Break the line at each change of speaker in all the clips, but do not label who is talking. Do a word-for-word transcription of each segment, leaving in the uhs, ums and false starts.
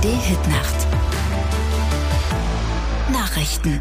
D-Hit-Nacht. Nachrichten.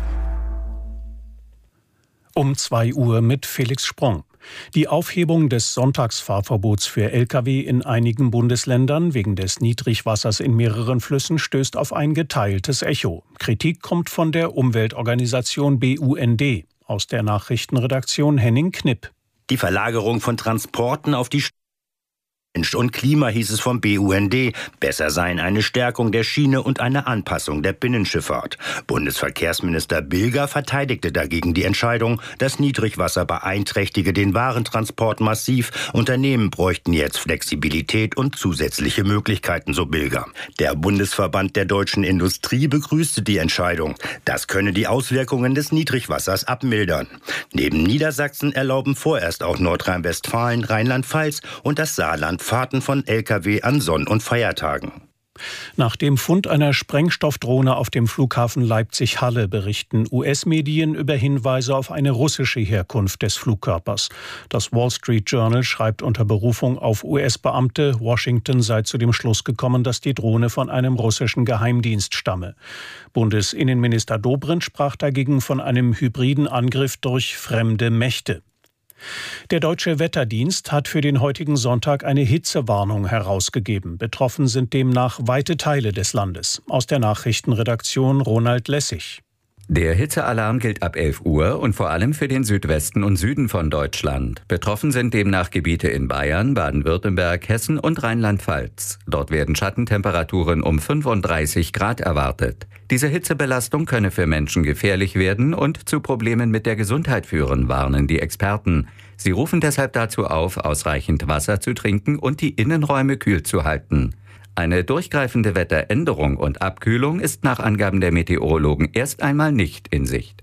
Um zwei Uhr mit Felix Sprung. Die Aufhebung des Sonntagsfahrverbots für L K W in einigen Bundesländern wegen des Niedrigwassers in mehreren Flüssen stößt auf ein geteiltes Echo. Kritik kommt von der Umweltorganisation B U N D. Aus der Nachrichtenredaktion Henning Knipp.
Die Verlagerung von Transporten auf die Mensch und Klima, hieß es vom B U N D. Besser seien eine Stärkung der Schiene und eine Anpassung der Binnenschifffahrt. Bundesverkehrsminister Bilger verteidigte dagegen die Entscheidung. Das Niedrigwasser beeinträchtige den Warentransport massiv. Unternehmen bräuchten jetzt Flexibilität und zusätzliche Möglichkeiten, so Bilger. Der Bundesverband der deutschen Industrie begrüßte die Entscheidung. Das könne die Auswirkungen des Niedrigwassers abmildern. Neben Niedersachsen erlauben vorerst auch Nordrhein-Westfalen, Rheinland-Pfalz und das Saarland Fahrten von L K W an Sonn- und Feiertagen.
Nach dem Fund einer Sprengstoffdrohne auf dem Flughafen Leipzig-Halle berichten U S-Medien über Hinweise auf eine russische Herkunft des Flugkörpers. Das Wall Street Journal schreibt unter Berufung auf U S-Beamte, Washington sei zu dem Schluss gekommen, dass die Drohne von einem russischen Geheimdienst stamme. Bundesinnenminister Dobrindt sprach dagegen von einem hybriden Angriff durch fremde Mächte. Der Deutsche Wetterdienst hat für den heutigen Sonntag eine Hitzewarnung herausgegeben. Betroffen sind demnach weite Teile des Landes. Aus der Nachrichtenredaktion Ronald Lessig.
Der Hitzealarm gilt ab elf Uhr und vor allem für den Südwesten und Süden von Deutschland. Betroffen sind demnach Gebiete in Bayern, Baden-Württemberg, Hessen und Rheinland-Pfalz. Dort werden Schattentemperaturen um fünfunddreißig Grad erwartet. Diese Hitzebelastung könne für Menschen gefährlich werden und zu Problemen mit der Gesundheit führen, warnen die Experten. Sie rufen deshalb dazu auf, ausreichend Wasser zu trinken und die Innenräume kühl zu halten. Eine durchgreifende Wetteränderung und Abkühlung ist nach Angaben der Meteorologen erst einmal nicht in Sicht.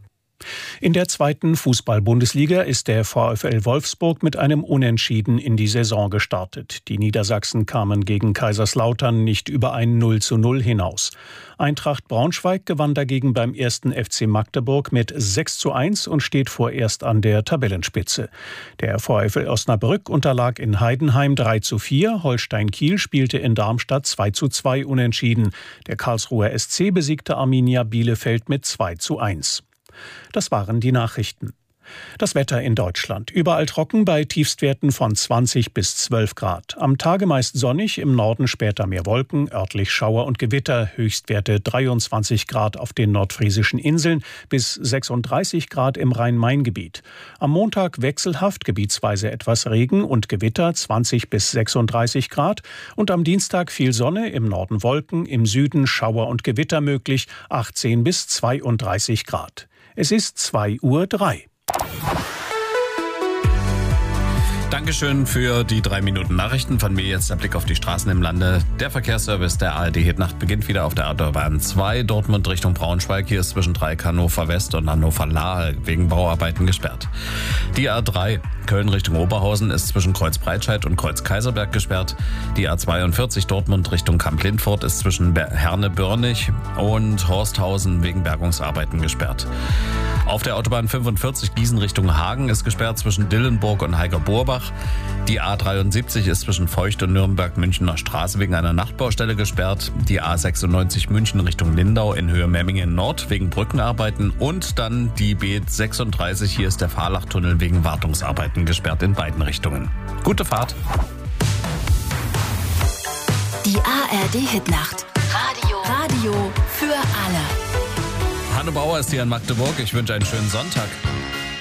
In der zweiten Fußball-Bundesliga ist der VfL Wolfsburg mit einem Unentschieden in die Saison gestartet. Die Niedersachsen kamen gegen Kaiserslautern nicht über ein null zu null hinaus. Eintracht Braunschweig gewann dagegen beim ersten F C Magdeburg mit sechs zu eins und steht vorerst an der Tabellenspitze. Der VfL Osnabrück unterlag in Heidenheim drei zu vier, Holstein Kiel spielte in Darmstadt zwei zu zwei unentschieden. Der Karlsruher S C besiegte Arminia Bielefeld mit zwei zu eins. Das waren die Nachrichten. Das Wetter in Deutschland. Überall trocken bei Tiefstwerten von zwanzig bis zwölf Grad. Am Tage meist sonnig, im Norden später mehr Wolken, örtlich Schauer und Gewitter. Höchstwerte dreiundzwanzig Grad auf den nordfriesischen Inseln bis sechsunddreißig Grad im Rhein-Main-Gebiet. Am Montag wechselhaft, gebietsweise etwas Regen und Gewitter, zwanzig bis sechsunddreißig Grad. Und am Dienstag viel Sonne, im Norden Wolken, im Süden Schauer und Gewitter möglich, achtzehn bis zweiunddreißig Grad. Es ist zwei Uhr drei.
Dankeschön für die drei Minuten Nachrichten. Von mir jetzt der Blick auf die Straßen im Lande. Der Verkehrsservice der A R D-Hitnacht beginnt wieder auf der Autobahn zwei, Dortmund Richtung Braunschweig. Hier ist zwischen Dreieck Hannover West und Hannover Lahe wegen Bauarbeiten gesperrt. Die A drei Köln Richtung Oberhausen ist zwischen Kreuz Breitscheid und Kreuz Kaiserberg gesperrt. Die A zweiundvierzig Dortmund Richtung Kamp-Lindfort ist zwischen Herne-Börnig und Horsthausen wegen Bergungsarbeiten gesperrt. Auf der Autobahn fünfundvierzig Gießen Richtung Hagen ist gesperrt zwischen Dillenburg und Heiger-Borbach. Die A dreiundsiebzig ist zwischen Feucht und Nürnberg-Münchener Straße wegen einer Nachtbaustelle gesperrt. Die A sechsundneunzig München Richtung Lindau in Höhe Memmingen Nord wegen Brückenarbeiten. Und dann die B sechsunddreißig, hier ist der Fahrlachtunnel wegen Wartungsarbeiten gesperrt in beiden Richtungen. Gute Fahrt.
Die A R D-Hitnacht. Radio. Radio für alle.
Hanne Bauer ist hier in Magdeburg. Ich wünsche einen schönen Sonntag.